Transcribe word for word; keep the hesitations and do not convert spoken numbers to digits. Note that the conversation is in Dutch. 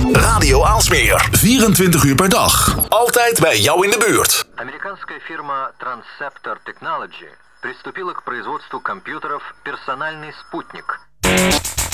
Radio Aalsmeer. vierentwintig uur per dag. Altijd bij jou in de buurt. Американская фирма Transceptor Technology приступила к производству компьютеров «Персональный спутник».